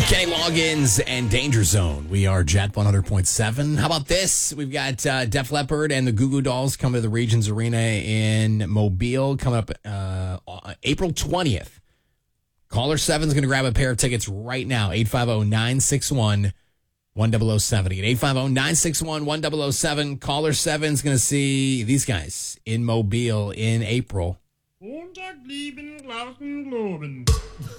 Kenny Loggins and Danger Zone. We are Jet 100.7. How about this? We've got Def Leppard and the Goo Goo Dolls coming to the Regions Arena in Mobile coming up April 20th. Caller 7 is going to grab a pair of tickets right now. 850-961-1070. At 850-961-1007. Caller 7 is going to see these guys in Mobile in April. Montag, lieben, Glauben, Globen.